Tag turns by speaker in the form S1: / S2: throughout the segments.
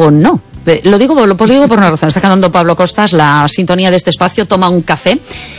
S1: luego no. Lo digo por una razón. Está cantando Pablo Costas la sintonía de este espacio, Toma un café.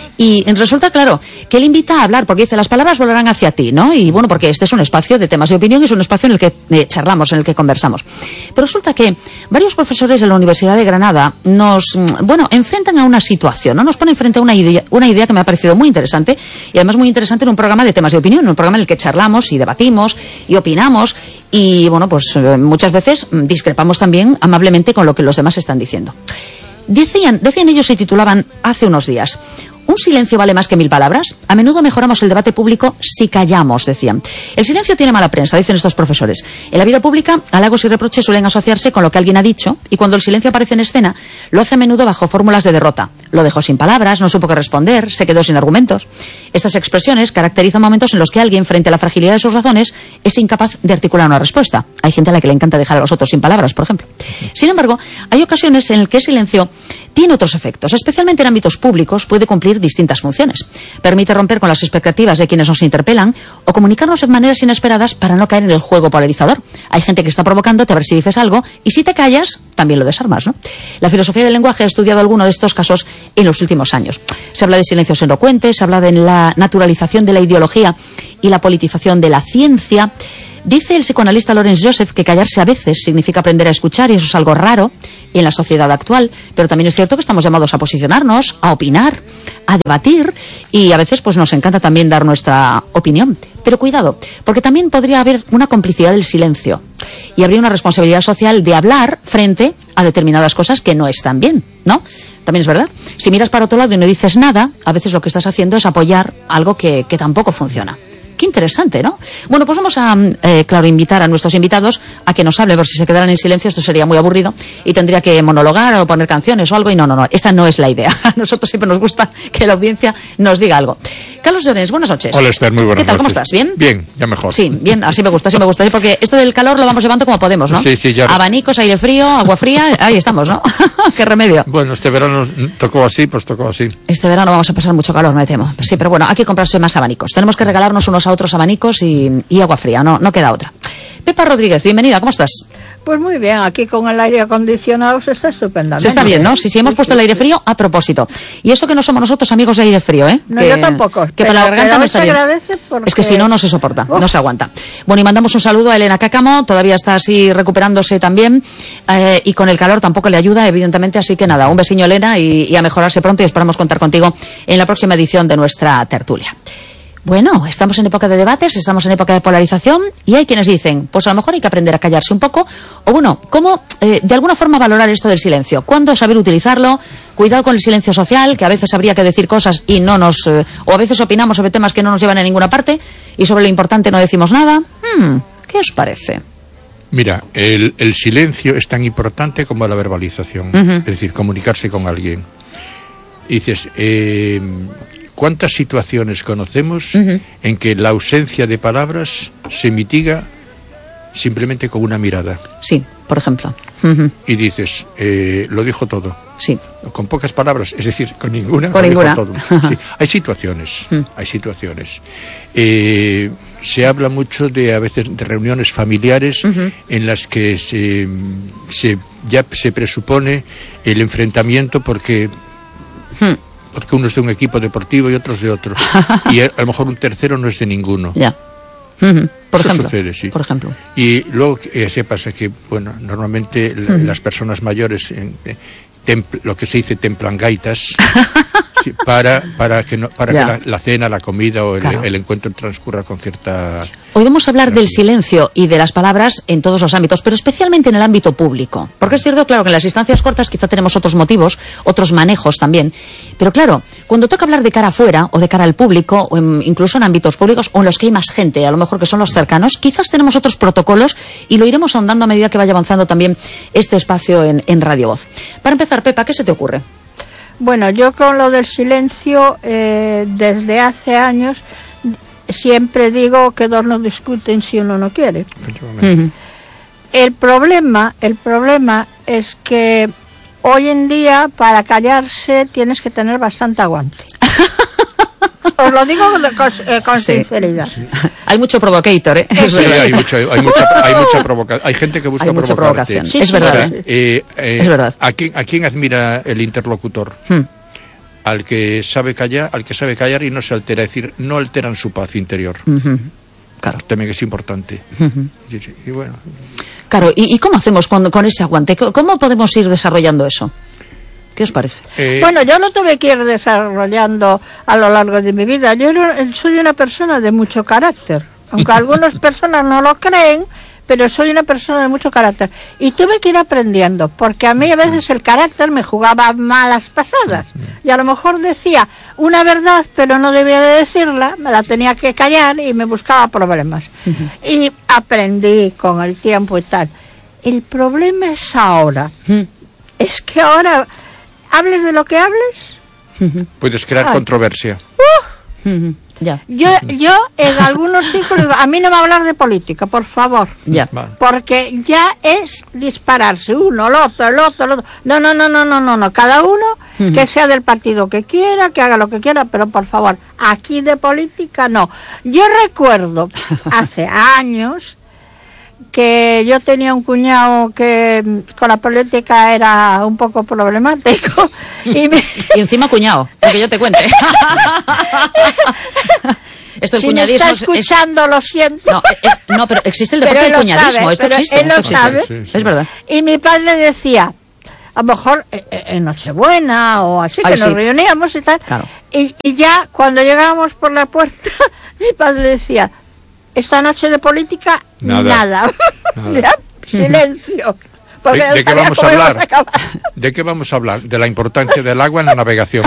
S1: Y resulta, claro, que él invita a hablar, porque dice, las palabras volarán hacia ti, ¿no? Y bueno, porque este es un espacio de temas de opinión, es un espacio en el que charlamos, en el que conversamos. Pero resulta que varios profesores de la Universidad de Granada nos enfrentan a una situación, ¿no? Nos ponen frente a una idea que me ha parecido muy interesante, y además muy interesante en un programa de temas de opinión, un programa en el que charlamos y debatimos y opinamos, y bueno, pues muchas veces discrepamos también amablemente con lo que los demás están diciendo. Decían ellos y titulaban hace unos días: ¿un silencio vale más que 1000 palabras? A menudo mejoramos el debate público si callamos, decían. El silencio tiene mala prensa, dicen estos profesores. En la vida pública, halagos y reproches suelen asociarse con lo que alguien ha dicho, y cuando el silencio aparece en escena, lo hace a menudo bajo fórmulas de derrota. Lo dejó sin palabras, no supo qué responder, se quedó sin argumentos. Estas expresiones caracterizan momentos en los que alguien, frente a la fragilidad de sus razones, es incapaz de articular una respuesta. Hay gente a la que le encanta dejar a los otros sin palabras, por ejemplo. Sin embargo, hay ocasiones en las que el silencio tiene otros efectos. Especialmente en ámbitos públicos puede cumplir distintas funciones. Permite romper con las expectativas de quienes nos interpelan o comunicarnos de maneras inesperadas para no caer en el juego polarizador. Hay gente que está provocándote a ver si dices algo, y si te callas, también lo desarmas, ¿no? La filosofía del lenguaje ha estudiado alguno de estos casos en los últimos años. Se habla de silencios elocuentes, se habla de la naturalización de la ideología y la politización de la ciencia. Dice el psicoanalista Lawrence Joseph que callarse a veces significa aprender a escuchar, y eso es algo raro en la sociedad actual, pero también es cierto que estamos llamados a posicionarnos, a opinar, a debatir, y a veces pues nos encanta también dar nuestra opinión. Pero cuidado, porque también podría haber una complicidad del silencio, y habría una responsabilidad social de hablar frente a determinadas cosas que no están bien, ¿no? También es verdad. Si miras para otro lado y no dices nada, a veces lo que estás haciendo es apoyar algo que tampoco funciona. Qué interesante, ¿no? Bueno, pues vamos a, invitar a nuestros invitados a que nos hablen, por si se quedaran en silencio esto sería muy aburrido y tendría que monologar o poner canciones o algo, y no, esa no es la idea. A nosotros siempre nos gusta que la audiencia nos diga algo. Carlos Llorens, buenas noches.
S2: Hola, Esther, muy buenas noches.
S1: ¿Qué tal, cómo estás? ¿Bien?
S2: Bien, ya mejor.
S1: Sí, bien, así me gusta, porque esto del calor lo vamos llevando como podemos, ¿no?
S2: Sí, ya.
S1: Abanicos, aire frío, agua fría, ahí estamos, ¿no? Qué remedio.
S2: Bueno, este verano tocó así.
S1: Este verano vamos a pasar mucho calor, me temo. Sí, pero bueno, hay que comprarse más abanicos. Tenemos que regalarnos unos a otros abanicos y agua fría, no queda otra. Pepa Rodríguez, bienvenida, ¿cómo estás?
S3: Pues muy bien, aquí con el aire acondicionado se está estupendamente.
S1: Se está bien, ¿no? Sí, hemos puesto el aire frío a propósito. Y eso que no somos nosotros amigos de aire frío, ¿eh?
S3: No, yo tampoco.
S1: Que para la garganta no está bien.
S3: Porque...
S1: Es que si no, no se soporta, no se aguanta. Bueno, y mandamos un saludo a Elena Cácamo, todavía está así recuperándose también, y con el calor tampoco le ayuda, evidentemente, así que nada, un besiño, Elena, y a mejorarse pronto, y esperamos contar contigo en la próxima edición de nuestra tertulia. Bueno, estamos en época de debates, estamos en época de polarización, y hay quienes dicen, pues a lo mejor hay que aprender a callarse un poco, o bueno, ¿cómo de alguna forma valorar esto del silencio? ¿Cuándo saber utilizarlo? Cuidado con el silencio social, que a veces habría que decir cosas y no nos... o a veces opinamos sobre temas que no nos llevan a ninguna parte, y sobre lo importante no decimos nada. ¿Qué os parece?
S2: Mira, el silencio es tan importante como la verbalización, es decir, comunicarse con alguien. Y dices... ¿cuántas situaciones conocemos en que la ausencia de palabras se mitiga simplemente con una mirada?
S1: Sí, por ejemplo.
S2: Y dices, lo dijo todo.
S1: Sí.
S2: Con pocas palabras, es decir, con ninguna.
S1: Con ninguna.
S2: Dijo todo. Sí. Hay situaciones. Se habla mucho a veces de reuniones familiares en las que ya se presupone el enfrentamiento porque uno es de un equipo deportivo y otros de otro. Y a lo mejor un tercero no es de ninguno.
S1: Ya. Por ejemplo.
S2: Sucede, sí.
S1: Por ejemplo.
S2: Y luego se pasa que, bueno, normalmente las personas mayores, lo que se dice templan gaitas, sí, para que la cena, la comida o el encuentro transcurra con cierta...
S1: Hoy vamos a hablar del silencio y de las palabras en todos los ámbitos, pero especialmente en el ámbito público. Porque es cierto, claro, que en las instancias cortas quizá tenemos otros motivos, otros manejos también. Pero claro, cuando toca hablar de cara afuera o de cara al público, o incluso en ámbitos públicos o en los que hay más gente, a lo mejor que son los cercanos, quizás tenemos otros protocolos y lo iremos ahondando a medida que vaya avanzando también este espacio en Radio Voz. Para empezar, Pepa, ¿qué se te ocurre?
S3: Bueno, yo con lo del silencio, desde hace años, siempre digo que dos no discuten si uno no quiere. El problema es que hoy en día para callarse tienes que tener bastante aguante. Os lo digo con sinceridad.
S1: Sí. Hay mucho provocator, ¿eh?
S2: Sí, hay mucha provocación. Hay gente que busca provocarte.
S1: Sí, es verdad.
S2: Es verdad. ¿A quién admira el interlocutor? Al que sabe callar y no se altera, es decir, no alteran su paz interior.
S1: Claro.
S2: También es importante. Y bueno.
S1: Claro, ¿y cómo hacemos con ese aguante? ¿Cómo podemos ir desarrollando eso? ¿Qué os parece?
S3: Bueno, yo lo tuve que ir desarrollando a lo largo de mi vida. Yo soy una persona de mucho carácter, aunque algunas personas no lo creen, pero soy una persona de mucho carácter. Y tuve que ir aprendiendo, porque a mí a veces el carácter me jugaba malas pasadas. Y a lo mejor decía una verdad, pero no debía de decirla, me la tenía que callar y me buscaba problemas. Y aprendí con el tiempo y tal. El problema es ahora. Es que ahora, hables de lo que hables,
S2: puedes crear controversia.
S1: Ya.
S3: Yo en algunos círculos, a mí no me va a hablar de política, por favor.
S1: Ya.
S3: Porque ya es dispararse uno, el otro. No. Cada uno que sea del partido que quiera, que haga lo que quiera, pero por favor, aquí de política no. Yo recuerdo hace años que yo tenía un cuñado que con la política era un poco problemático y
S1: encima cuñado, porque yo te cuente. Esto el
S3: si
S1: cuñadismo
S3: me está escuchando, lo siento.
S1: No, pero existe el deporte del cuñadismo. Esto existe.
S3: Él lo sabe.
S2: Sí.
S1: Es verdad.
S3: Y mi padre decía, a lo mejor en Nochebuena o así, que nos reuníamos y tal.
S1: Claro.
S3: Y ya cuando llegábamos por la puerta, mi padre decía, esta noche de política, nada. Ya, silencio.
S2: ¿De qué vamos a hablar? ¿De qué vamos a hablar? De la importancia del agua en la navegación.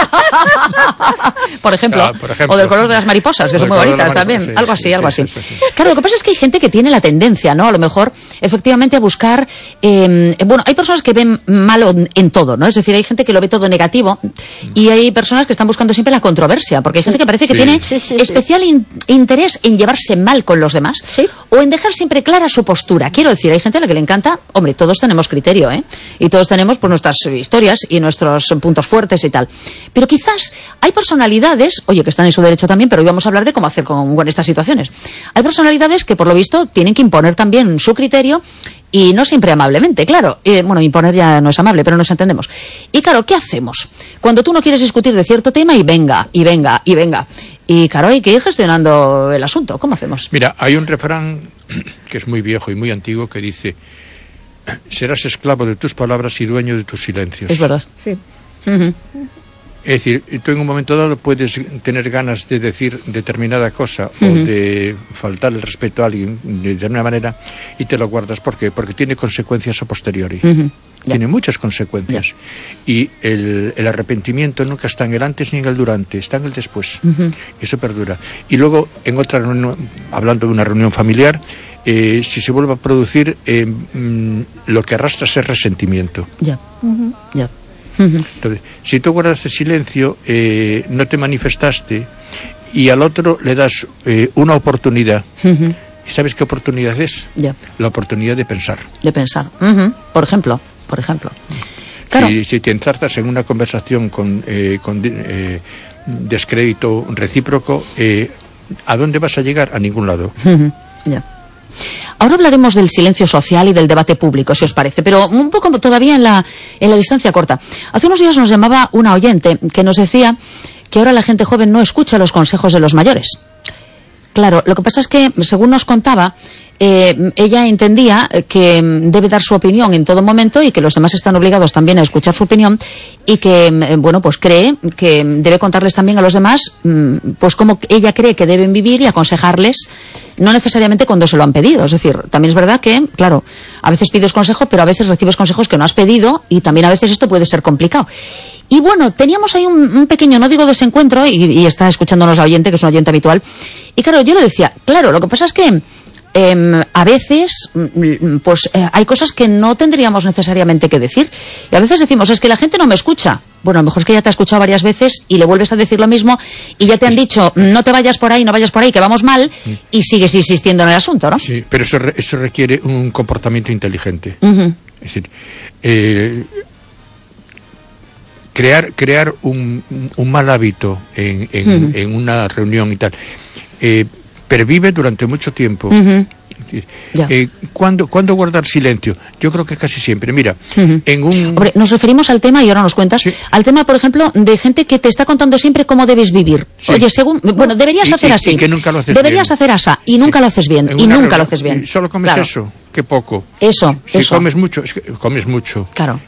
S1: Por ejemplo. O del color de las mariposas, que son muy bonitas también. Sí, algo así. Claro, lo que pasa es que hay gente que tiene la tendencia, ¿no? A lo mejor, efectivamente, a buscar... bueno, hay personas que ven malo en todo, ¿no? Es decir, hay gente que lo ve todo negativo y hay personas que están buscando siempre la controversia, porque hay gente que parece que tiene especial interés en llevarse mal con los demás o en dejar siempre clara su postura. Quiero decir, hay gente a la que le encanta... Hombre, todos tenemos criterio, ¿eh? Y todos tenemos pues nuestras historias y nuestros puntos fuertes y tal. Pero quizás hay personalidades, oye, que están en su derecho también, pero hoy vamos a hablar de cómo hacer con estas situaciones. Hay personalidades que, por lo visto, tienen que imponer también su criterio y no siempre amablemente, claro. Bueno, imponer ya no es amable, pero nos entendemos. Y claro, ¿qué hacemos? Cuando tú no quieres discutir de cierto tema y venga. Y claro, hay que ir gestionando el asunto. ¿Cómo hacemos?
S2: Mira, hay un refrán que es muy viejo y muy antiguo que dice: serás esclavo de tus palabras y dueño de tus silencios.
S1: Es verdad.
S3: Sí.
S2: Es decir, tú en un momento dado puedes tener ganas de decir determinada cosa o de faltar el respeto a alguien de determinada manera y te lo guardas. ¿Por qué? Porque tiene consecuencias a posteriori. Tiene muchas consecuencias. Y el arrepentimiento nunca está en el antes ni en el durante, está en el después. Eso perdura. Y luego, en otra reunión, hablando de una reunión familiar, si se vuelve a producir, lo que arrastras es resentimiento.
S1: Ya.
S2: Entonces, si tú guardas el silencio, no te manifestaste y al otro le das una oportunidad. ¿Y sabes qué oportunidad es? La oportunidad de pensar.
S1: De pensar. Por ejemplo. Claro.
S2: Si te enzartas en una conversación con descrédito recíproco, ¿a dónde vas a llegar? A ningún lado.
S1: Ahora hablaremos del silencio social y del debate público, si os parece, pero un poco todavía en la distancia corta. Hace unos días nos llamaba una oyente que nos decía que ahora la gente joven no escucha los consejos de los mayores. Claro, lo que pasa es que, según nos contaba, ella entendía que debe dar su opinión en todo momento y que los demás están obligados también a escuchar su opinión y que, bueno, pues cree que debe contarles también a los demás pues cómo ella cree que deben vivir y aconsejarles, no necesariamente cuando se lo han pedido. Es decir, también es verdad que, claro, a veces pides consejos, pero a veces recibes consejos que no has pedido y también a veces esto puede ser complicado. Y bueno, teníamos ahí un pequeño, no digo desencuentro, y está escuchándonos la oyente, que es un oyente habitual. Y claro, yo le decía, claro, lo que pasa es que a veces pues hay cosas que no tendríamos necesariamente que decir. Y a veces decimos, es que la gente no me escucha. Bueno, a lo mejor es que ya te ha escuchado varias veces y le vuelves a decir lo mismo y ya te han dicho, no te vayas por ahí, no vayas por ahí, que vamos mal, y sigues insistiendo en el asunto, ¿no?
S2: Sí, pero eso requiere un comportamiento inteligente. Es decir, crear un mal hábito en una reunión y tal, pervive durante mucho tiempo. ¿Cuándo guardar silencio? Yo creo que casi siempre. Mira, Hombre,
S1: nos referimos al tema, y ahora nos cuentas, al tema, por ejemplo, de gente que te está contando siempre cómo debes vivir. Sí. Oye, deberías hacer así.
S2: Y que nunca lo haces
S1: deberías
S2: bien.
S1: hacer así, y nunca lo haces bien. Y nunca lo haces bien.
S2: Solo comes eso, qué poco. Si comes mucho, es que comes mucho.
S1: Claro.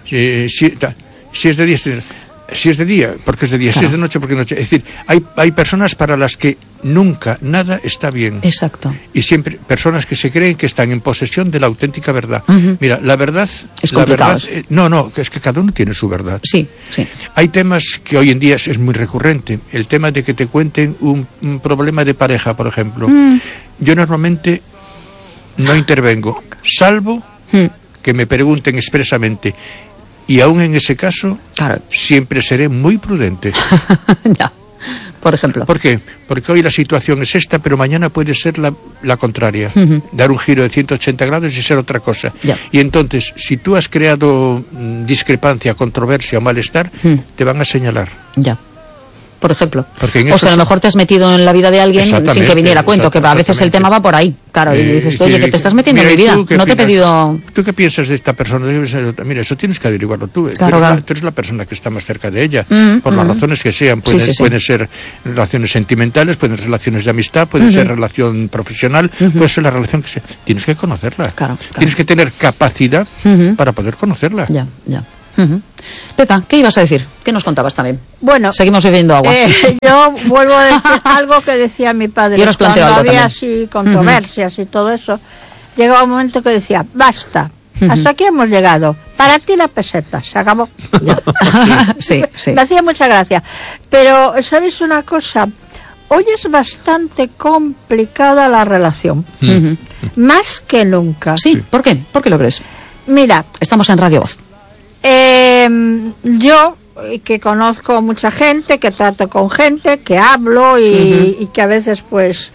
S2: Si es de día, porque es de día. Claro. Si es de noche, porque es de noche. Es decir, hay personas para las que nunca nada está bien.
S1: Exacto.
S2: Y siempre personas que se creen que están en posesión de la auténtica verdad. Mira, la verdad
S1: es complicado.
S2: Es que cada uno tiene su verdad.
S1: Sí.
S2: Hay temas que hoy en día es muy recurrente. El tema de que te cuenten un problema de pareja, por ejemplo. Yo normalmente no intervengo, salvo que me pregunten expresamente. Y aún en ese caso,
S1: claro,
S2: siempre seré muy prudente.
S1: Ya, por ejemplo.
S2: ¿Por qué? Porque hoy la situación es esta, pero mañana puede ser la contraria. Dar un giro de 180 grados y ser otra cosa.
S1: Ya.
S2: Y entonces, si tú has creado discrepancia, controversia o malestar, te van a señalar.
S1: Ya. Por ejemplo.
S2: O
S1: sea, a lo mejor te has metido en la vida de alguien sin que viniera a cuento, que a veces el tema va por ahí. Claro, y dices, oye, que te estás metiendo en mi vida, no te he pedido...
S2: ¿Tú qué piensas de esta persona? Mira, eso tienes que averiguarlo tú.
S1: Claro.
S2: Tú eres la persona que está más cerca de ella, por las razones que sean. Pueden ser relaciones sentimentales, pueden ser relaciones de amistad, pueden ser relación profesional, puede ser la relación que sea. Tienes que conocerla.
S1: Claro.
S2: Tienes que tener capacidad para poder conocerla.
S1: Ya. Pepa, ¿qué ibas a decir? ¿Qué nos contabas también?
S3: Bueno,
S1: seguimos bebiendo agua.
S3: Yo vuelvo a decir algo que decía mi padre.
S1: Yo nos planteo
S3: cuando
S1: algo
S3: había
S1: también.
S3: Así controversias y todo eso, llegaba un momento que decía, basta, hasta aquí hemos llegado, para ti la peseta, se acabó.
S1: Sí.
S3: Me hacía mucha gracia. Pero, ¿sabes una cosa? Hoy es bastante complicada la relación, más que nunca.
S1: Sí, ¿por qué? ¿Por qué lo crees?
S3: Mira,
S1: estamos en Radio Voz.
S3: Yo, que conozco mucha gente, que trato con gente, que hablo y que a veces pues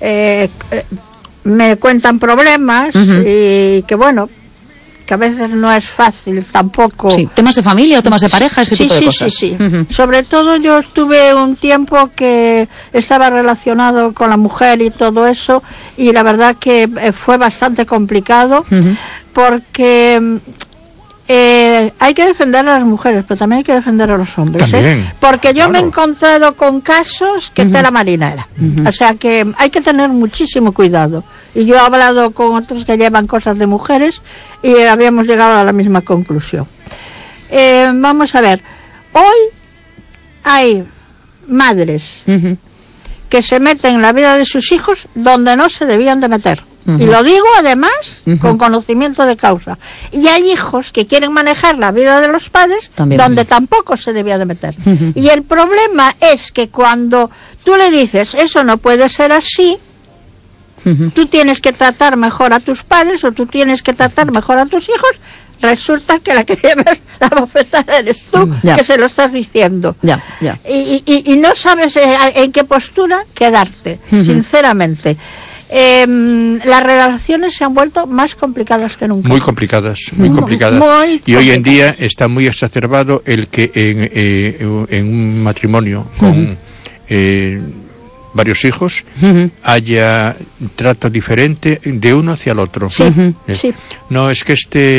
S3: me cuentan problemas y que bueno, que a veces no es fácil tampoco.
S1: Sí, temas de familia o temas de pareja, ese tipo de cosas.
S3: Sí. Sobre todo yo estuve un tiempo que estaba relacionado con la mujer y todo eso, y la verdad que fue bastante complicado porque... hay que defender a las mujeres, pero también hay que defender a los hombres, porque yo me he encontrado con casos que tela marinera, o sea que hay que tener muchísimo cuidado, y yo he hablado con otros que llevan cosas de mujeres y habíamos llegado a la misma conclusión. Vamos a ver, hoy hay madres que se meten en la vida de sus hijos donde no se debían de meter. Y lo digo además con conocimiento de causa. Y hay hijos que quieren manejar la vida de los padres donde tampoco se debía de meter. Y el problema es que cuando tú le dices, eso no puede ser así, tú tienes que tratar mejor a tus padres o tú tienes que tratar mejor a tus hijos, resulta que la que llevas la bofetada eres tú, que se lo estás diciendo. Y no sabes en qué postura quedarte, sinceramente. Las relaciones se han vuelto más complicadas que nunca.
S2: Muy complicadas. Y hoy en día está muy exacerbado el que en un matrimonio con varios hijos haya trato diferente de uno hacia el otro. No es que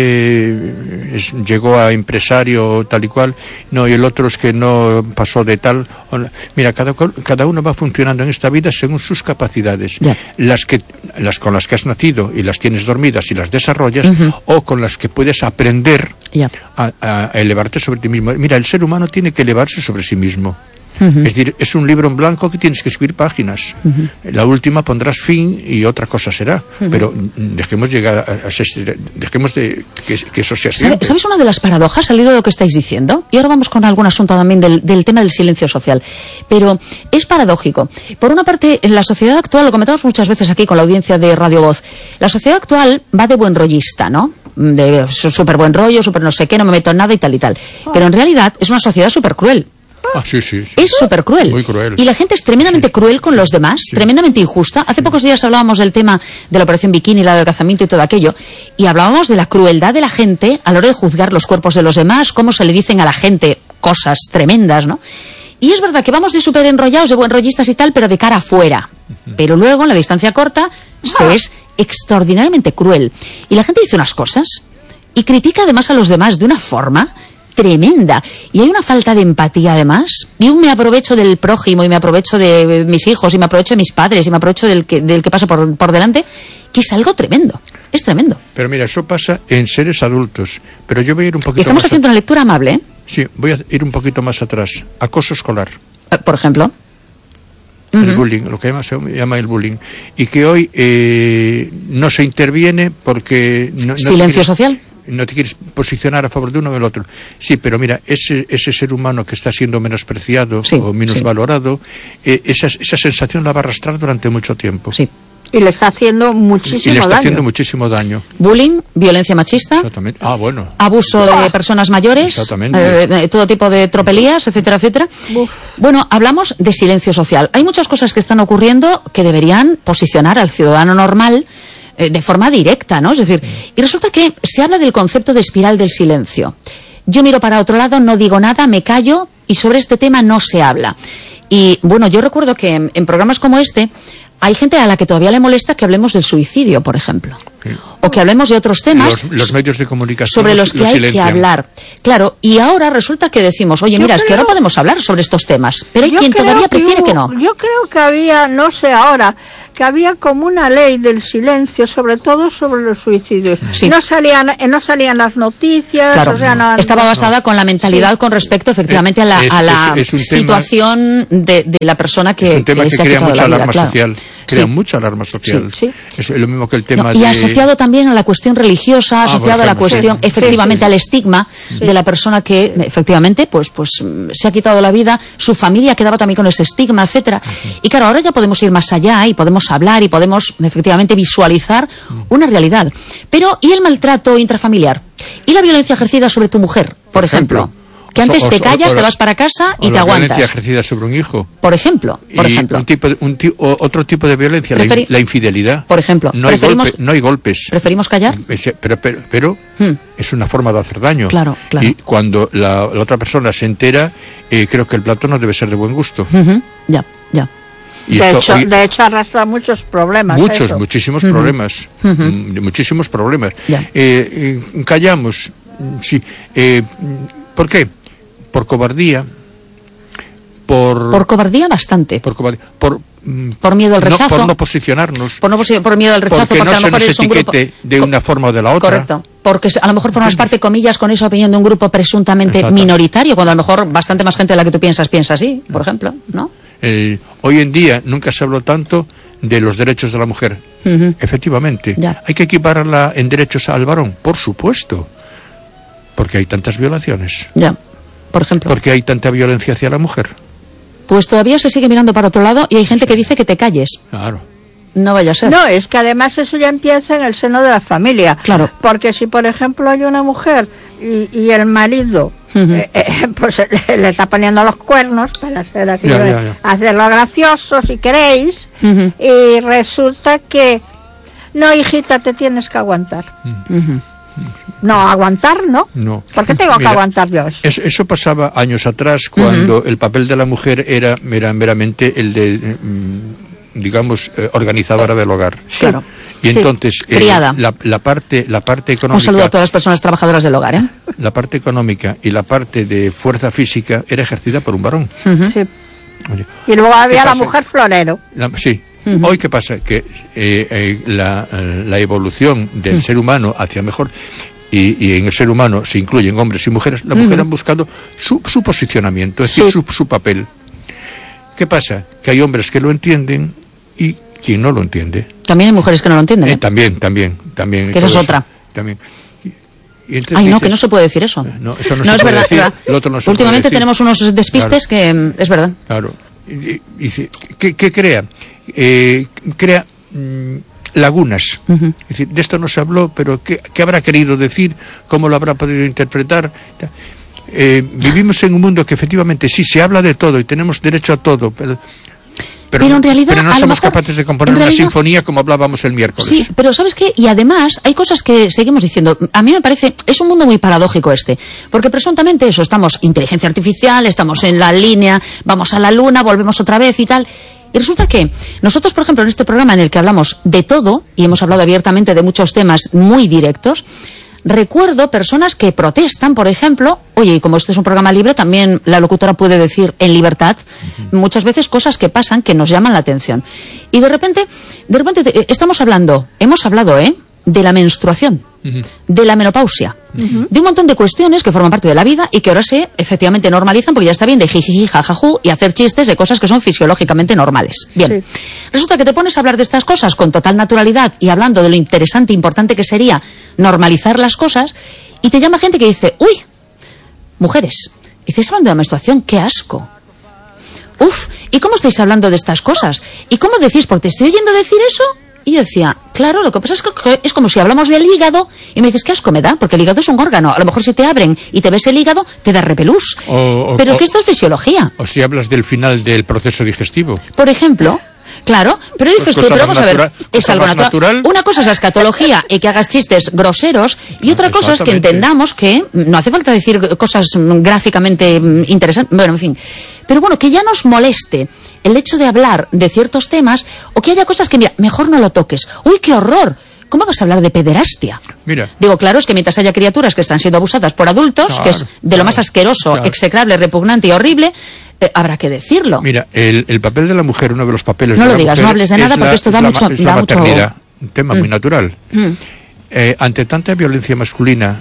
S2: llegó a empresario tal y cual, no, y el otro es que no pasó de tal. Mira, cada uno va funcionando en esta vida según sus capacidades, las con las que has nacido y las tienes dormidas y las desarrollas, o con las que puedes aprender a elevarte sobre ti mismo. Mira, el ser humano tiene que elevarse sobre sí mismo. Es decir, es un libro en blanco que tienes que escribir páginas. La última pondrás fin y otra cosa será. Pero dejemos llegar dejemos de que eso sea siempre.
S1: ¿Sabes una de las paradojas al hilo de lo que estáis diciendo? Y ahora vamos con algún asunto también del tema del silencio social. Pero es paradójico. Por una parte, en la sociedad actual, lo comentamos muchas veces aquí con la audiencia de Radio Voz, la sociedad actual va de buen rollista, ¿no? De súper buen rollo, súper no sé qué, no me meto en nada y tal y tal. Pero en realidad es una sociedad súper cruel.
S2: Sí.
S1: Es súper cruel.
S2: Muy cruel.
S1: Y la gente es tremendamente cruel con los demás, tremendamente injusta. Hace pocos días hablábamos del tema de la operación bikini, la del adelgazamiento y todo aquello, y hablábamos de la crueldad de la gente a la hora de juzgar los cuerpos de los demás, cómo se le dicen a la gente cosas tremendas, ¿no? Y es verdad que vamos de súper enrollados, de buen rollistas y tal, pero de cara afuera. Pero luego, en la distancia corta, se es extraordinariamente cruel. Y la gente dice unas cosas y critica además a los demás de una forma tremenda. Y hay una falta de empatía además. Y un me aprovecho del prójimo, y me aprovecho de mis hijos, y me aprovecho de mis padres, y me aprovecho del que pasa por delante, que es algo tremendo. Es tremendo.
S2: Pero mira, eso pasa en seres adultos. Pero yo voy a ir un poquito
S1: Estamos haciendo una lectura amable, ¿eh?
S2: Sí, voy a ir un poquito más atrás. Acoso escolar.
S1: Por ejemplo.
S2: El bullying, lo que se llama el bullying. Y que hoy no se interviene porque...
S1: Silencio social.
S2: No te quieres posicionar a favor de uno o del otro. Sí, pero mira, ese ser humano que está siendo menospreciado o minusvalorado, esa sensación la va a arrastrar durante mucho tiempo.
S1: Sí.
S3: Y le está haciendo
S2: muchísimo daño.
S1: Bullying, violencia machista.
S2: Exactamente. Bueno.
S1: Abuso de personas mayores.
S2: Exactamente.
S1: Todo tipo de tropelías, etcétera, etcétera. Bueno, hablamos de silencio social. Hay muchas cosas que están ocurriendo que deberían posicionar al ciudadano normal de forma directa, ¿no? Es decir, y resulta que se habla del concepto de espiral del silencio. Yo miro para otro lado, no digo nada, me callo y sobre este tema no se habla. Y bueno, yo recuerdo que en programas como este hay gente a la que todavía le molesta que hablemos del suicidio, por ejemplo. Sí. O que hablemos de otros temas.
S2: Los medios de comunicación
S1: sobre los que hay que hablar. Claro, y ahora resulta que decimos, oye, mira, es que ahora podemos hablar sobre estos temas. Pero hay quien todavía prefiere que no.
S3: Yo creo que había, no sé ahora, que había como una ley del silencio, sobre todo sobre los suicidios. Sí. No salían las noticias.
S1: Claro.
S3: O sea,
S1: estaba basada con la mentalidad con respecto, efectivamente, a la situación de la persona que
S2: es un tema que
S1: se ha
S2: crea
S1: quitado
S2: mucha
S1: la vida.
S2: Alarma
S1: claro.
S2: social. Crea mucha alarma social.
S3: Sí.
S2: Es lo mismo que el tema
S1: y asociado también a la cuestión religiosa, asociado a la cuestión, efectivamente, al estigma de la persona que, efectivamente, pues se ha quitado la vida, su familia quedaba también con ese estigma, etcétera. Y claro, ahora ya podemos ir más allá y podemos hablar y podemos, efectivamente, visualizar una realidad. Pero, ¿y el maltrato intrafamiliar? ¿Y la violencia ejercida sobre tu mujer, por ejemplo? Que antes te callas, te vas para casa y te aguantas.
S2: La violencia ejercida sobre un hijo.
S1: Por ejemplo.
S2: Otro tipo de violencia, la infidelidad.
S1: Por ejemplo.
S2: No hay golpes.
S1: ¿Preferimos callar?
S2: Pero es una forma de hacer daño.
S1: Claro.
S2: Y cuando la otra persona se entera, creo que el plato no debe ser de buen gusto.
S1: Ya.
S2: Y
S3: de hecho arrastra muchos problemas.
S2: Muchísimos problemas. Muchísimos problemas. Callamos. Sí. ¿Por qué? Por cobardía.
S1: Por cobardía bastante. Por miedo al rechazo.
S2: Por no posicionarnos.
S1: Por miedo al rechazo, porque a lo mejor eres un grupo
S2: de una forma o de la otra.
S1: Correcto. Porque a lo mejor formas parte, comillas, con esa opinión de un grupo presuntamente minoritario, cuando a lo mejor bastante más gente de la que tú piensa así, por ejemplo, ¿no?
S2: Hoy en día nunca se habló tanto de los derechos de la mujer. Efectivamente.
S1: Ya.
S2: Hay que equipararla en derechos al varón, por supuesto. Porque hay tantas violaciones.
S1: Ya, por ejemplo.
S2: Porque hay tanta violencia hacia la mujer.
S1: Pues todavía se sigue mirando para otro lado y hay gente que dice que te calles.
S2: Claro.
S1: No vaya a ser.
S3: No, es que además eso ya empieza en el seno de la familia.
S1: Claro.
S3: Porque si, por ejemplo, hay una mujer y el marido pues le está poniendo los cuernos, para hacer así, hacerlo gracioso, si queréis, y resulta que, no, hijita, te tienes que aguantar. No, aguantar, ¿no?
S2: No.
S3: ¿Por qué tengo que aguantar yo eso?
S2: Eso pasaba años atrás, cuando el papel de la mujer era meramente el de, digamos, organizadora del hogar.
S1: Claro.
S2: Y entonces,
S1: criada.
S2: La parte económica...
S1: Un saludo a todas las personas trabajadoras del hogar, ¿eh?
S2: La parte económica y la parte de fuerza física era ejercida por un varón.
S3: Sí. Oye, y luego había la mujer florero.
S2: Sí. Hoy, ¿qué pasa? Que la evolución del ser humano hacia mejor... Y en el ser humano se incluyen hombres y mujeres, la mujer han buscado su posicionamiento, es decir, su papel. ¿Qué pasa? Que hay hombres que lo entienden y quien no lo entiende.
S1: También hay mujeres que no lo entienden, ¿eh?
S2: También.
S1: Que esa es otra.
S2: También.
S1: Que no se puede decir eso.
S2: No, eso no
S1: es verdad.
S2: Decir, el otro no se
S1: Últimamente tenemos unos despistes que es verdad.
S2: Claro. ¿Qué crea? Crea... lagunas. Es decir, de esto no se habló, pero ¿qué habrá querido decir? ¿Cómo lo habrá podido interpretar? Vivimos en un mundo que efectivamente sí se habla de todo y tenemos derecho a todo, pero
S1: Pero en realidad,
S2: pero no somos capaces de componer una sinfonía como hablábamos el miércoles.
S1: Sí, pero ¿sabes qué? Y además hay cosas que seguimos diciendo. A mí me parece, es un mundo muy paradójico porque presuntamente eso, estamos inteligencia artificial, estamos en la línea, vamos a la luna, volvemos otra vez y tal. Y resulta que nosotros, por ejemplo, en este programa en el que hablamos de todo, y hemos hablado abiertamente de muchos temas muy directos, recuerdo personas que protestan, por ejemplo, oye, y como este es un programa libre, también la locutora puede decir en libertad muchas veces cosas que pasan que nos llaman la atención. Y de repente hemos hablado, de la menstruación, de la menopausia, de un montón de cuestiones que forman parte de la vida y que ahora se efectivamente normalizan porque ya está bien de jijiji, jajajú y hacer chistes de cosas que son fisiológicamente normales. Bien, sí. Resulta que te pones a hablar de estas cosas con total naturalidad y hablando de lo interesante e importante que sería normalizar las cosas y te llama gente que dice, uy, mujeres, estáis hablando de la menstruación, qué asco. Uf, ¿y cómo estáis hablando de estas cosas? ¿Y cómo decís? Porque te estoy oyendo decir eso. Y yo decía, claro, lo que pasa es que es como si hablamos del hígado y me dices, qué asco me da, porque el hígado es un órgano. A lo mejor si te abren y te ves el hígado, te da repelús. Pero que esto es fisiología.
S2: O si hablas del final del proceso digestivo.
S1: Por ejemplo, claro, pero dices tú, pero vamos a ver, es algo natural. Una cosa es la escatología y que hagas chistes groseros y otra cosa es que entendamos que no hace falta decir cosas gráficamente interesantes, bueno, en fin. Pero bueno, que ya nos moleste el hecho de hablar de ciertos temas o que haya cosas que, mira, mejor no lo toques. ¡Uy, qué horror! ¿Cómo vas a hablar de pederastia?
S2: Mira.
S1: Digo, claro, es que mientras haya criaturas que están siendo abusadas por adultos, que es de lo más asqueroso, execrable, repugnante y horrible, habrá que decirlo.
S2: Mira, el papel de la mujer, uno de los papeles
S1: no
S2: de
S1: lo
S2: la
S1: digas,
S2: mujer
S1: no hables de nada porque esto da mucho...
S2: la maternidad, un tema muy natural. Ante tanta violencia masculina...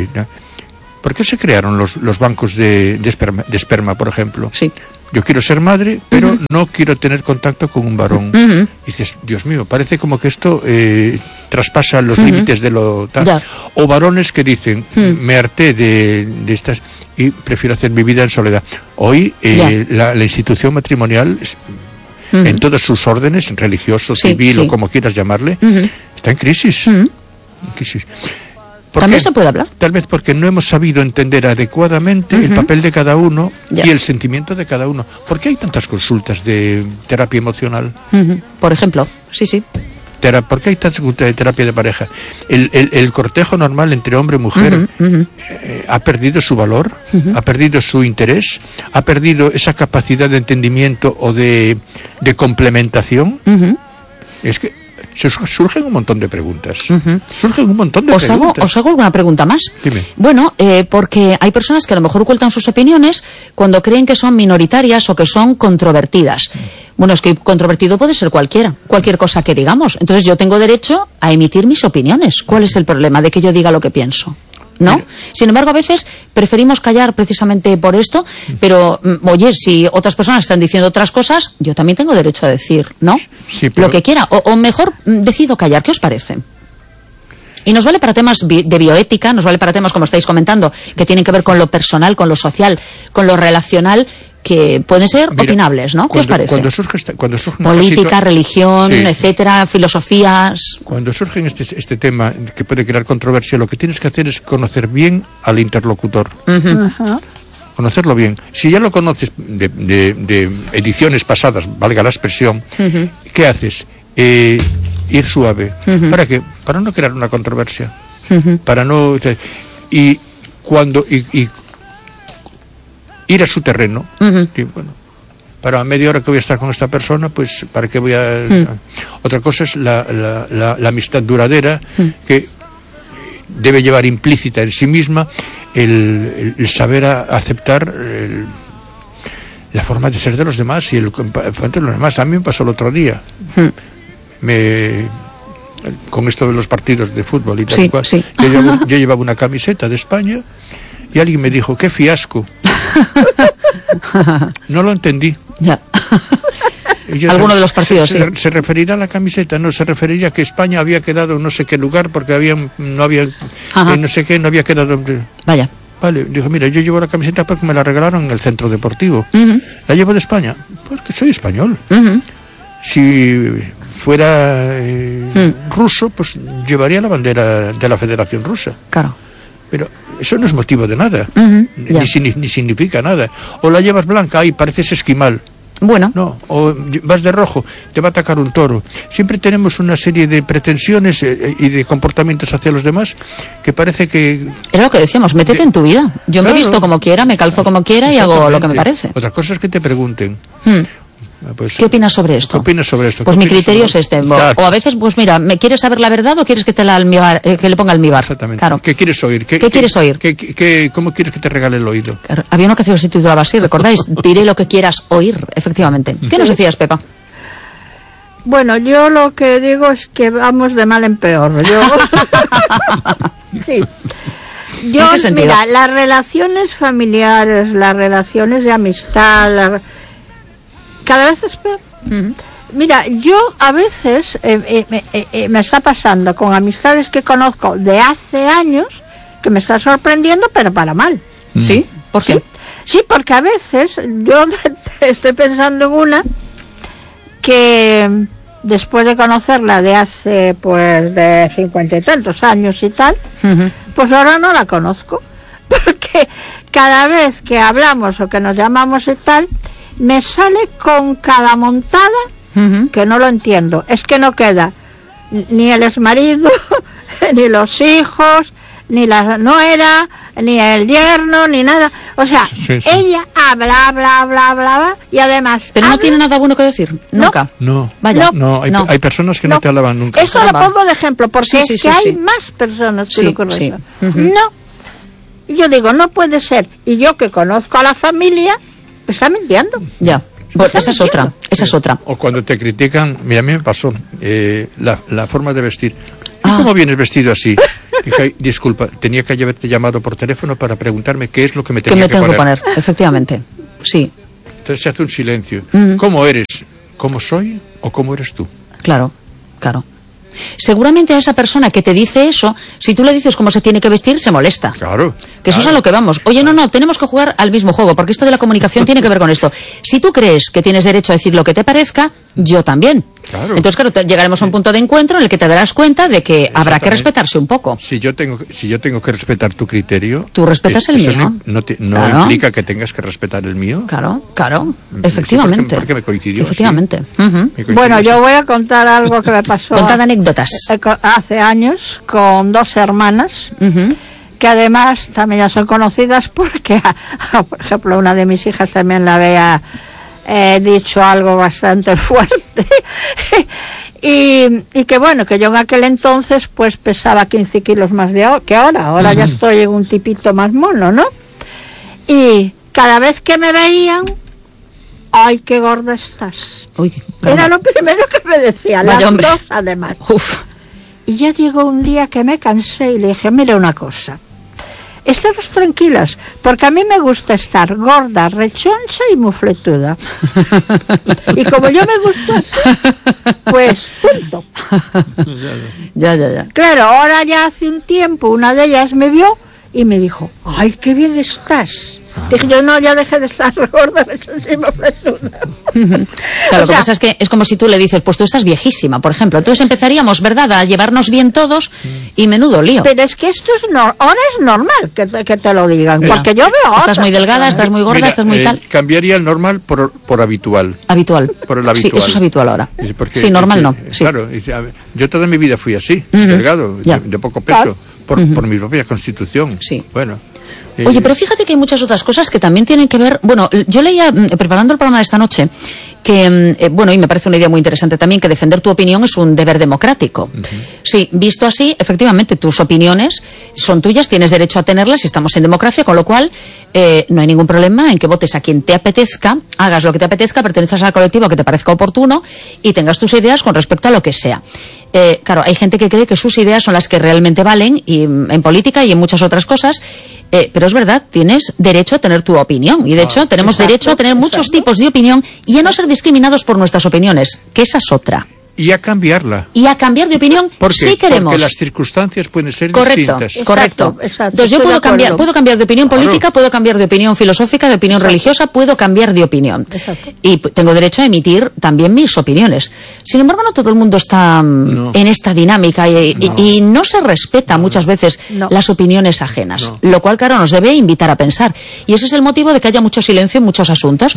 S2: ¿Por qué se crearon los bancos de esperma, por ejemplo?
S1: Sí.
S2: Yo quiero ser madre, pero no quiero tener contacto con un varón. Y dices, Dios mío, parece como que esto traspasa los límites de lo tal.
S1: Ya.
S2: O varones que dicen, me harté de estas y prefiero hacer mi vida en soledad. Hoy la institución matrimonial, en todos sus órdenes, religioso, civil o como quieras llamarle, está en crisis.
S1: ¿También se puede hablar?
S2: Tal vez porque no hemos sabido entender adecuadamente el papel de cada uno y el sentimiento de cada uno. ¿Por qué hay tantas consultas de terapia emocional?
S1: Por ejemplo, sí.
S2: ¿Por qué hay tantas consultas de terapia de pareja? El cortejo normal entre hombre y mujer ha perdido su valor, ha perdido su interés, ha perdido esa capacidad de entendimiento o de complementación. Es que surgen un montón de preguntas. Surgen un montón de preguntas.
S1: ¿Os hago alguna pregunta más?
S2: Dime.
S1: Bueno, porque hay personas que a lo mejor ocultan sus opiniones cuando creen que son minoritarias o que son controvertidas. Bueno, es que controvertido puede ser cualquier cosa que digamos. Entonces yo tengo derecho a emitir mis opiniones. ¿Cuál es el problema de que yo diga lo que pienso? ¿No? Mira. Sin embargo, a veces preferimos callar precisamente por esto, pero, oye, si otras personas están diciendo otras cosas, yo también tengo derecho a decir, ¿no?
S2: Sí, pero...
S1: Lo que quiera, o mejor decido callar. ¿Qué os parece? Y nos vale para temas de bioética, nos vale para temas, como estáis comentando, que tienen que ver con lo personal, con lo social, con lo relacional, que pueden ser opinables, ¿no? ¿Qué os parece?
S2: Cuando surge
S1: política, religión, etcétera, filosofías...
S2: Cuando surge este tema que puede crear controversia, lo que tienes que hacer es conocer bien al interlocutor. Conocerlo bien. Si ya lo conoces de ediciones pasadas, valga la expresión, ¿qué haces? Ir suave. ¿Para qué? Para no crear una controversia. Para no... Y cuando... ir a su terreno. Y bueno, para media hora que voy a estar con esta persona, pues para qué voy a... Otra cosa es la amistad duradera, que debe llevar implícita en sí misma el saber aceptar la forma de ser de los demás y el de los demás. A mí me pasó el otro día. Con esto de los partidos de fútbol y tal cual. Yo llevaba una camiseta de España y alguien me dijo, qué fiasco. No lo entendí.
S1: Ya. Alguno de los partidos, sí.
S2: ¿Se referirá a la camiseta? No, se referiría a que España había quedado en no sé qué lugar porque no había quedado...
S1: Vaya.
S2: Vale, dijo, mira, yo llevo la camiseta porque me la regalaron en el centro deportivo. ¿La llevo de España? Porque soy español. Si fuera ruso, pues llevaría la bandera de la Federación Rusa.
S1: Claro.
S2: Pero eso no es motivo de nada, ni significa nada. O la llevas blanca y pareces esquimal.
S1: Bueno.
S2: No, o vas de rojo, te va a atacar un toro. Siempre tenemos una serie de pretensiones y de comportamientos hacia los demás que parece que...
S1: Era lo que decíamos, métete en tu vida. Yo me he visto como quiera, me calzo como quiera y hago lo que me parece.
S2: Otra cosa es que te pregunten. Pues,
S1: ¿qué opinas sobre esto?
S2: ¿Qué opinas sobre esto?
S1: Pues mi criterio es este.
S2: Claro.
S1: O a veces, pues mira, ¿me quieres saber la verdad o quieres que te la almibar, que le ponga almíbar?
S2: Exactamente.
S1: Claro.
S2: ¿Qué quieres oír?
S1: ¿Qué quieres oír?
S2: ¿Cómo quieres que te regale el oído?
S1: Había una canción que se titulaba así, ¿recordáis? Diré lo que quieras oír, efectivamente. ¿Qué nos decías, Pepa?
S3: Bueno, yo lo que digo es que vamos de mal en peor. Sí. Yo, mira, las relaciones familiares, las relaciones de amistad, cada vez es peor. Mira, yo a veces me está pasando con amistades que conozco de hace años que me está sorprendiendo, pero para mal.
S1: ¿Sí? ¿Por qué?
S3: Sí, porque a veces yo estoy pensando en una que después de conocerla de hace pues de 50 y tantos años y tal, pues ahora no la conozco, porque cada vez que hablamos o que nos llamamos y tal, me sale con cada montada que no lo entiendo. Es que no queda ni el exmarido, ni los hijos, ni la nuera, ni el yerno, ni nada. O sea, ella habla, y además...
S1: Pero no tiene nada bueno que decir, nunca.
S2: No.
S1: Vaya.
S2: No, hay personas que no te alaban nunca.
S3: Eso lo pongo de ejemplo, porque es que hay más personas que lo conocen. No. Yo digo, no puede ser. Y yo que conozco a la familia, me está mintiendo.
S1: Ya. Pues esa es otra.
S2: O cuando te critican, mira, a mí me pasó la forma de vestir. ¿Y cómo vienes vestido así? Dije, disculpa, tenía que haberte llamado por teléfono para preguntarme qué es lo que me tenía que poner.
S1: ¿Qué me tengo que poner? Efectivamente, sí.
S2: Entonces se hace un silencio. ¿Cómo eres? ¿Cómo soy o cómo eres tú?
S1: Claro. Seguramente a esa persona que te dice eso, si tú le dices cómo se tiene que vestir, se molesta.
S2: Claro.
S1: Que eso es a lo que vamos. Oye, no, tenemos que jugar al mismo juego, porque esto de la comunicación tiene que ver con esto. Si tú crees que tienes derecho a decir lo que te parezca, yo también.
S2: Claro.
S1: Entonces, claro, llegaremos a un punto de encuentro en el que te darás cuenta de que habrá que respetarse un poco.
S2: Si yo tengo que respetar tu criterio...
S1: Tú respetas el mío.
S2: No claro. Implica que tengas que respetar el mío.
S1: Claro, efectivamente.
S2: Porque me coincidió.
S1: Efectivamente.
S2: ¿Sí?
S3: Bueno, yo voy a contar algo que me pasó...
S1: Contad anécdotas.
S3: Hace años, con dos hermanas... que además también ya son conocidas porque, por ejemplo, una de mis hijas también la había dicho algo bastante fuerte. y que bueno, que yo en aquel entonces pues pesaba 15 kilos más que ahora ya estoy en un tipito más mono, ¿no? Y cada vez que me veían, ¡ay, qué gorda estás!
S1: Uy,
S3: era lo primero que me decían, las dos además.
S1: Uf.
S3: Y ya llegó un día que me cansé y le dije, mira una cosa, estaros tranquilas, porque a mí me gusta estar gorda, rechoncha y mufletuda. Y como yo me gusto así, pues punto.
S1: Ya.
S3: Claro, ahora ya hace un tiempo una de ellas me vio y me dijo, ¡ay, qué bien estás! Dije yo, no, ya dejé de estar gorda, rechoncha y mufletuda.
S1: Claro, lo que pasa es que es como si tú le dices, pues tú estás viejísima, por ejemplo. Entonces empezaríamos, ¿verdad?, a llevarnos bien todos y menudo lío.
S3: Pero es que esto ahora es normal que te lo digan, porque yo veo
S1: estás muy delgada, estás muy gorda, estás muy tal.
S2: Cambiaría el normal por habitual.
S1: Habitual.
S2: Por el habitual.
S1: Sí, eso es habitual ahora. Sí, normal no. Sí.
S2: Claro, yo toda mi vida fui así, delgado, de poco peso, por mi propia constitución.
S1: Sí.
S2: Bueno.
S1: Oye, pero fíjate que hay muchas otras cosas que también tienen que ver... Bueno, yo leía, preparando el programa de esta noche, que, bueno, y me parece una idea muy interesante también, que defender tu opinión es un deber democrático. Sí, visto así, efectivamente, tus opiniones son tuyas, tienes derecho a tenerlas y estamos en democracia, con lo cual no hay ningún problema en que votes a quien te apetezca, hagas lo que te apetezca, pertenezcas al colectivo que te parezca oportuno y tengas tus ideas con respecto a lo que sea. Claro, hay gente que cree que sus ideas son las que realmente valen, y en política y en muchas otras cosas, pero es verdad, tienes derecho a tener tu opinión, y de hecho tenemos derecho a tener muchos tipos de opinión y a no ser discriminados por nuestras opiniones, que esa es otra.
S2: Y a cambiarla.
S1: Y a cambiar de opinión si queremos.
S2: Porque las circunstancias pueden ser
S1: distintas. Correcto. Entonces yo puedo cambiar de opinión política, puedo cambiar de opinión filosófica, de opinión religiosa, puedo cambiar de opinión. Y tengo derecho a emitir también mis opiniones. Sin embargo, no todo el mundo está en esta dinámica y no se respeta muchas veces las opiniones ajenas. Lo cual, claro, nos debe invitar a pensar. Y ese es el motivo de que haya mucho silencio en muchos asuntos.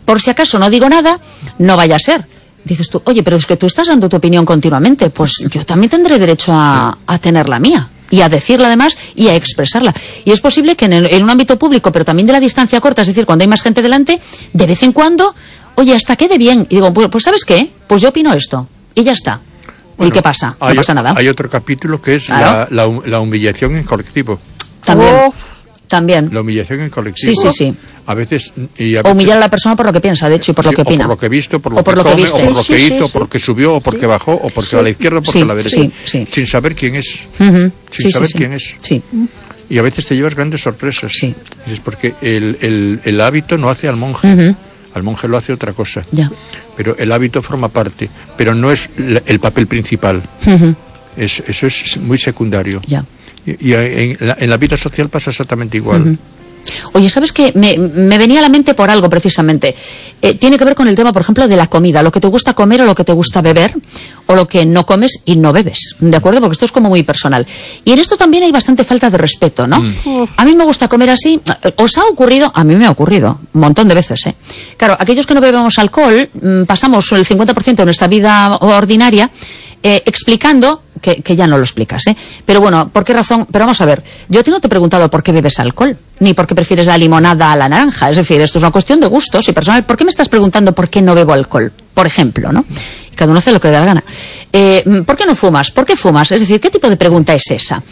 S1: por si acaso no digo nada, no vaya a ser. Dices tú, oye, pero es que tú estás dando tu opinión continuamente, pues yo también tendré derecho a tener la mía. Y a decirla además y a expresarla. Y es posible que en un ámbito público, pero también de la distancia corta, es decir, cuando hay más gente delante, de vez en cuando, oye, hasta quede bien. Y digo, pues ¿sabes qué? Pues yo opino esto. Y ya está. Bueno, ¿y qué pasa? No pasa nada.
S2: Hay otro capítulo que es la humillación en colectivo.
S1: También. También.
S2: La humillación en colectivo.
S1: Sí.
S2: A veces,
S1: o humillar a la persona por lo que piensa, de hecho, y por lo que opina.
S2: O por lo que he visto, por lo que come, o por lo que hizo, o por lo que subió, o porque bajó, o porque va a la izquierda, o porque a la derecha. Sin saber quién es. Sin saber quién es.
S1: Sí.
S2: Y a veces te llevas grandes sorpresas.
S1: Sí.
S2: Es porque el hábito no hace al monje. Al monje lo hace otra cosa.
S1: Ya.
S2: Pero el hábito forma parte. Pero no es el papel principal. Eso es muy secundario.
S1: Ya.
S2: Y en la vida social pasa exactamente igual.
S1: Oye, ¿sabes qué? Me venía a la mente por algo, precisamente. Tiene que ver con el tema, por ejemplo, de la comida. Lo que te gusta comer o lo que te gusta beber, o lo que no comes y no bebes. ¿De acuerdo? Porque esto es como muy personal. Y en esto también hay bastante falta de respeto, ¿no? A mí me gusta comer así. ¿Os ha ocurrido? A mí me ha ocurrido. Un montón de veces, ¿eh? Claro, aquellos que no bebemos alcohol, pasamos el 50% de nuestra vida ordinaria explicando que ya no lo explicas, ¿eh? Pero bueno, ¿por qué razón? Pero vamos a ver, yo a ti no te he preguntado por qué bebes alcohol, ni por qué prefieres la limonada a la naranja. Es decir, esto es una cuestión de gustos y personal. ¿Por qué me estás preguntando por qué no bebo alcohol? Por ejemplo, ¿no? Cada uno hace lo que le da la gana. ¿Por qué no fumas? ¿Por qué fumas? Es decir, ¿qué tipo de pregunta es esa?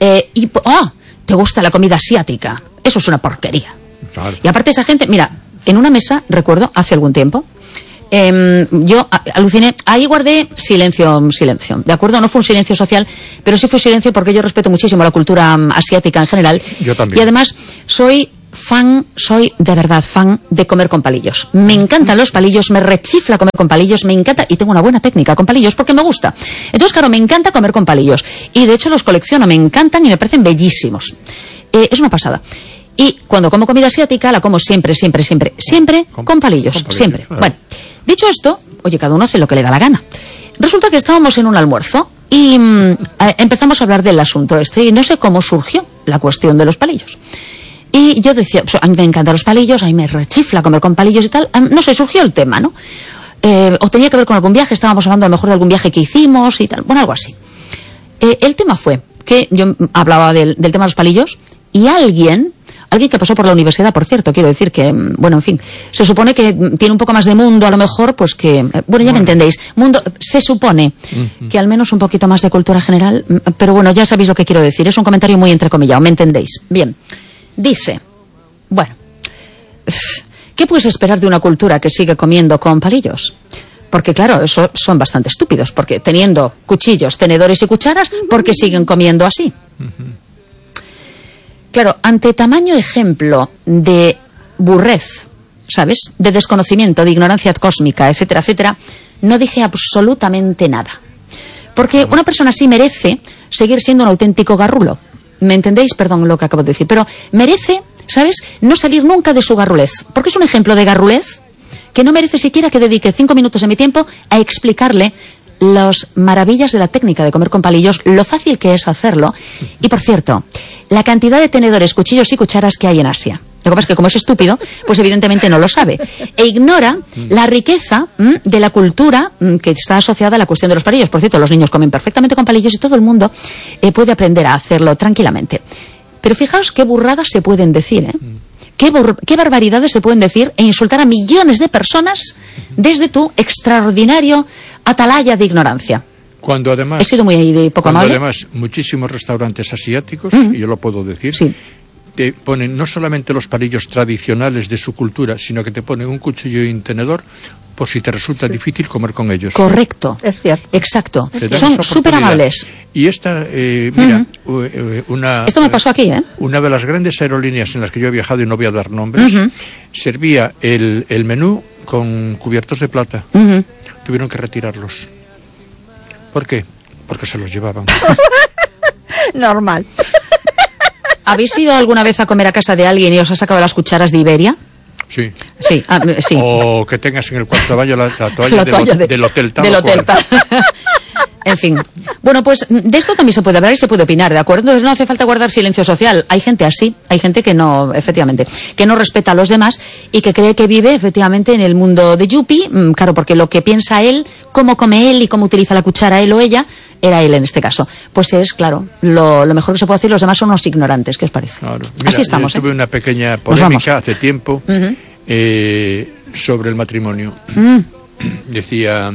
S1: ¿Te gusta la comida asiática? Eso es una porquería. Claro. Y aparte esa gente, mira, en una mesa, recuerdo, hace algún tiempo, yo aluciné, ahí guardé silencio, ¿de acuerdo? No fue un silencio social, pero sí fue silencio porque yo respeto muchísimo la cultura asiática en general.
S2: Yo también.
S1: Y además soy de verdad fan de comer con palillos. Me encantan los palillos, me rechifla comer con palillos, me encanta, y tengo una buena técnica con palillos porque me gusta. Entonces, claro, me encanta comer con palillos. Y de hecho los colecciono, me encantan y me parecen bellísimos. Es una pasada. Y cuando como comida asiática, la como siempre con palillos, siempre. Claro. Bueno, dicho esto, oye, cada uno hace lo que le da la gana. Resulta que estábamos en un almuerzo y empezamos a hablar del asunto este, y no sé cómo surgió la cuestión de los palillos. Y yo decía, pues, a mí me encantan los palillos, a mí me rechifla comer con palillos y tal. No sé, surgió el tema, ¿no? O tenía que ver con algún viaje, estábamos hablando a lo mejor de algún viaje que hicimos y tal, bueno, algo así. El tema fue que yo hablaba del tema de los palillos y alguien que pasó por la universidad, por cierto, quiero decir que, bueno, en fin, se supone que tiene un poco más de mundo, a lo mejor, pues que, bueno, ya me entendéis, mundo, se supone que al menos un poquito más de cultura general, pero bueno, ya sabéis lo que quiero decir, es un comentario muy entrecomillado, ¿me entendéis? Bien, dice, bueno, ¿qué puedes esperar de una cultura que sigue comiendo con palillos? Porque claro, eso son bastante estúpidos, porque teniendo cuchillos, tenedores y cucharas, ¿por qué siguen comiendo así? Claro, ante tamaño ejemplo de burrez, ¿sabes?, de desconocimiento, de ignorancia cósmica, etcétera, etcétera, no dije absolutamente nada. Porque una persona así merece seguir siendo un auténtico garrulo. ¿Me entendéis? Perdón lo que acabo de decir. Pero merece, ¿sabes?, no salir nunca de su garrulez. Porque es un ejemplo de garrulez que no merece siquiera que dedique 5 minutos de mi tiempo a explicarle las maravillas de la técnica de comer con palillos, lo fácil que es hacerlo. Y por cierto, la cantidad de tenedores, cuchillos y cucharas que hay en Asia. Lo que pasa es que como es estúpido, pues evidentemente no lo sabe. E ignora la riqueza de la cultura que está asociada a la cuestión de los palillos. Por cierto, los niños comen perfectamente con palillos y todo el mundo puede aprender a hacerlo tranquilamente. Pero fijaos qué burradas se pueden decir, ¿eh? Qué barbaridades se pueden decir e insultar a millones de personas desde tu extraordinario atalaya de ignorancia.
S2: Cuando además,
S1: he sido muy poco amable.
S2: Además, muchísimos restaurantes asiáticos, y yo lo puedo decir,
S1: sí,
S2: te ponen no solamente los palillos tradicionales de su cultura, sino que te ponen un cuchillo y un tenedor por si te resulta difícil comer con ellos.
S1: Correcto.
S3: Es cierto.
S1: Exacto. Son súper amables.
S2: Y esta, mira,
S1: esto me pasó aquí, ¿eh?
S2: Una de las grandes aerolíneas en las que yo he viajado, y no voy a dar nombres, servía el menú con cubiertos de plata. Tuvieron que retirarlos. ¿Por qué? Porque se los llevaban.
S3: Normal.
S1: ¿Habéis ido alguna vez a comer a casa de alguien y os ha sacado las cucharas de Iberia?
S2: Sí.
S1: Sí, sí.
S2: O que tengas en el cuarto de baño la toalla del hotel.
S1: Del hotel. En fin. Bueno, pues de esto también se puede hablar y se puede opinar, ¿de acuerdo? Entonces no hace falta guardar silencio social. Hay gente así, hay gente que no, efectivamente, que no respeta a los demás y que cree que vive efectivamente en el mundo de Yupi, claro, porque lo que piensa él, cómo come él y cómo utiliza la cuchara él o ella, era él en este caso. Pues es, claro, lo mejor que se puede decir, los demás son unos ignorantes, ¿qué os parece?
S2: Claro. Mira,
S1: así estamos.
S2: Tuve una pequeña polémica hace tiempo sobre el matrimonio. Decía...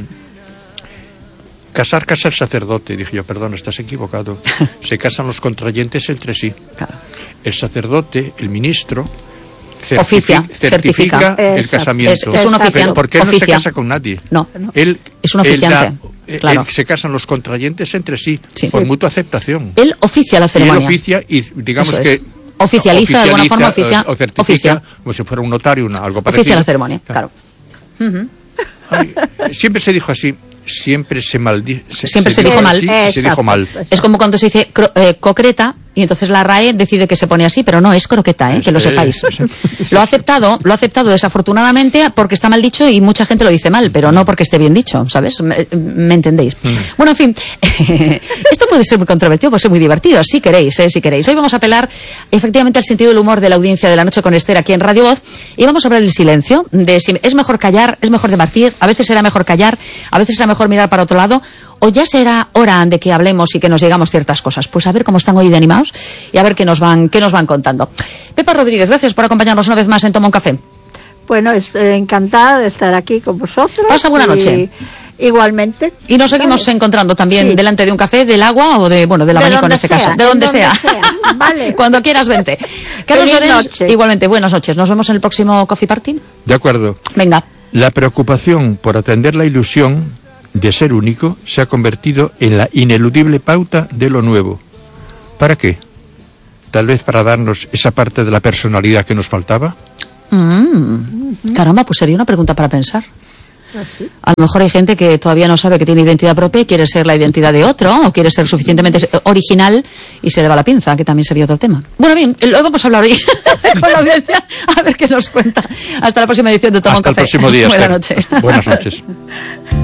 S2: Casa el sacerdote. Dije yo, perdón, estás equivocado. Se casan los contrayentes entre sí.
S1: Claro.
S2: El sacerdote, el ministro,
S1: certifica
S2: el casamiento.
S1: Es un oficiante.
S2: Porque él no se casa con nadie.
S1: No,
S2: él
S1: es un oficiante. Claro.
S2: Se casan los contrayentes entre sí, por mutua aceptación.
S1: Él oficia la ceremonia.
S2: Y él oficia y digamos que...
S1: Oficializa de alguna forma,
S2: o certifica, como si fuera un notario, algo parecido.
S1: Oficia la ceremonia, claro.
S2: Ay, siempre se dijo así. Siempre se
S1: dijo mal.
S2: Sí, se dijo mal.
S1: Es como cuando se dice concreta y entonces la RAE decide que se pone así, pero no, es croqueta, que lo sepáis. Lo ha aceptado desafortunadamente porque está mal dicho y mucha gente lo dice mal, pero no porque esté bien dicho, ¿sabes? ¿Me entendéis? Bueno, en fin, esto puede ser muy controvertido, puede ser muy divertido, si queréis. Hoy vamos a apelar efectivamente al sentido del humor de la audiencia de La Noche con Esther aquí en Radio Voz y vamos a hablar del silencio, de si es mejor callar, es mejor debatir, a veces será mejor callar, a veces será mejor mirar para otro lado, o ya será hora de que hablemos y que nos digamos ciertas cosas. Pues a ver cómo están hoy de animados y a ver qué nos van contando. Pepa Rodríguez, gracias por acompañarnos una vez más en Toma un Café.
S3: Bueno, encantada de estar aquí con vosotros.
S1: Pasa buena noche.
S3: Igualmente.
S1: Y nos seguimos encontrando también delante de un café, del agua o del abanico en este caso. De donde sea.
S3: Vale.
S1: Cuando quieras, vente. Carlos Lorenz, igualmente, buenas noches. Nos vemos en el próximo Coffee Party.
S2: De acuerdo.
S1: Venga.
S2: La preocupación por atender la ilusión de ser único se ha convertido en la ineludible pauta de lo nuevo. ¿Para qué? Tal vez para darnos esa parte de la personalidad que nos faltaba.
S1: Caramba, pues sería una pregunta para pensar. A lo mejor hay gente que todavía no sabe que tiene identidad propia y quiere ser la identidad de otro, o quiere ser suficientemente original y se le va la pinza, que también sería otro tema. Bueno, bien, lo vamos a hablar hoy con la audiencia, a ver qué nos cuenta. Hasta la próxima edición de Toma un Café.
S2: Hasta el próximo día.
S1: Buenas noches.
S2: Buenas noches.